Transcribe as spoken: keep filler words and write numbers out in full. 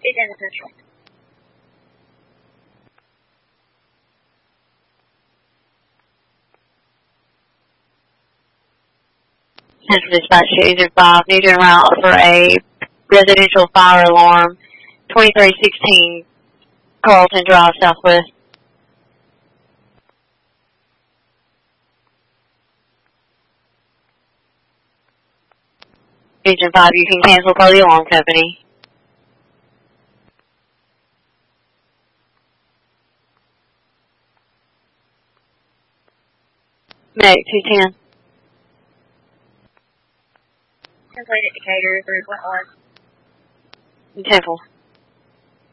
It's in the central. Central Dispatch Agent five, need to route for a residential fire alarm, twenty-three sixteen Carlton Drive, Southwest. Agent five, you can cancel for the alarm company. Medic two ten. Translated Decatur, three point one. Temple.